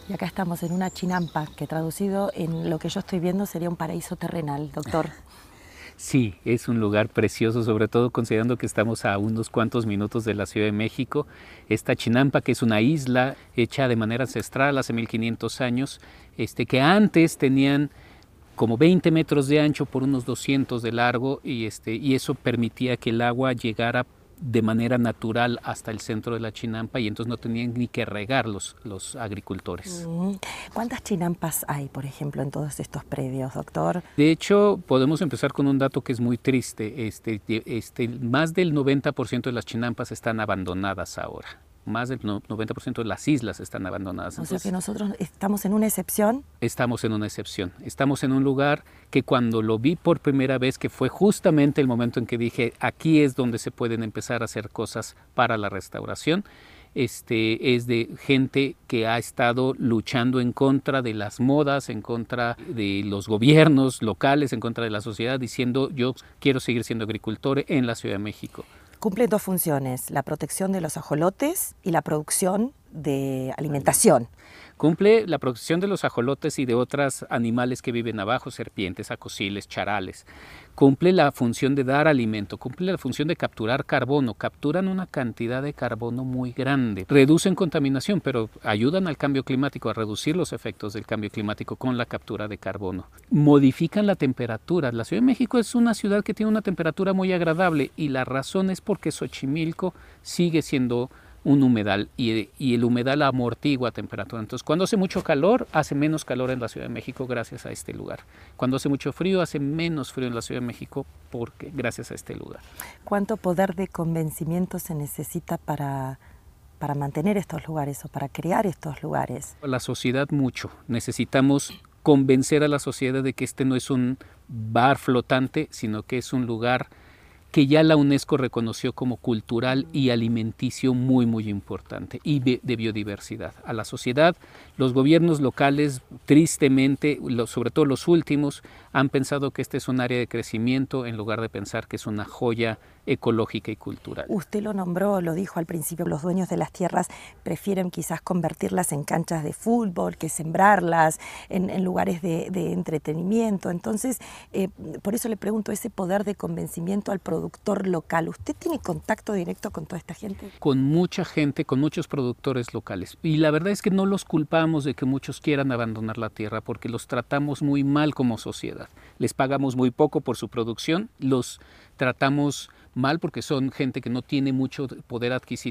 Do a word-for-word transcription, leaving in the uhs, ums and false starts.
Y acá estamos en una chinampa, que traducido en lo que yo estoy viendo sería un paraíso terrenal, doctor. Sí, es un lugar precioso, sobre todo considerando que estamos a unos cuantos minutos de la Ciudad de México. Esta Chinampa, que es una isla hecha de manera ancestral hace mil quinientos años, este, que antes tenían como veinte metros de ancho por unos doscientos de largo, y, este, y eso permitía que el agua llegara de manera natural hasta el centro de la Chinampa, y entonces no tenían ni que regar los, los agricultores. ¿Cuántas chinampas hay, por ejemplo, en todos estos predios, doctor? De hecho, podemos empezar con un dato que es muy triste. Este, este, más del noventa por ciento de las chinampas están abandonadas ahora. Más del noventa por ciento de las islas están abandonadas. O Entonces, sea que nosotros estamos en una excepción. Estamos en una excepción. Estamos en un lugar que cuando lo vi por primera vez, que fue justamente el momento en que dije, aquí es donde se pueden empezar a hacer cosas para la restauración, este, es de gente que ha estado luchando en contra de las modas, en contra de los gobiernos locales, en contra de la sociedad, diciendo, yo quiero seguir siendo agricultor en la Ciudad de México. Cumplen dos funciones, la protección de los ajolotes y la producción de alimentación. Cumple la protección de los ajolotes y de otros animales que viven abajo, serpientes, acosiles, charales. Cumple la función de dar alimento, cumple la función de capturar carbono. Capturan una cantidad de carbono muy grande. Reducen contaminación, pero ayudan al cambio climático, a reducir los efectos del cambio climático con la captura de carbono. Modifican la temperatura. La Ciudad de México es una ciudad que tiene una temperatura muy agradable, y la razón es porque Xochimilco sigue siendo un humedal, y, y el humedal amortigua temperatura. Entonces, cuando hace mucho calor, hace menos calor en la Ciudad de México gracias a este lugar. Cuando hace mucho frío, hace menos frío en la Ciudad de México porque, gracias a este lugar. ¿Cuánto poder de convencimiento se necesita para, para mantener estos lugares o para crear estos lugares? La sociedad mucho. Necesitamos convencer a la sociedad de que este no es un bar flotante, sino que es un lugar que ya la UNESCO reconoció como cultural y alimenticio muy, muy importante, y de biodiversidad. A la sociedad, los gobiernos locales, tristemente, sobre todo los últimos, han pensado que este es un área de crecimiento en lugar de pensar que es una joya ecológica y cultural. Usted lo nombró, lo dijo al principio, los dueños de las tierras prefieren quizás convertirlas en canchas de fútbol, que sembrarlas en, en lugares de, de entretenimiento. Entonces, eh, por eso le pregunto, ese poder de convencimiento al productor local, ¿usted tiene contacto directo con toda esta gente? Con mucha gente, con muchos productores locales. Y la verdad es que no los culpamos de que muchos quieran abandonar la tierra, porque los tratamos muy mal como sociedad. Les pagamos muy poco por su producción, los tratamos mal porque son gente que no tiene mucho poder adquisitivo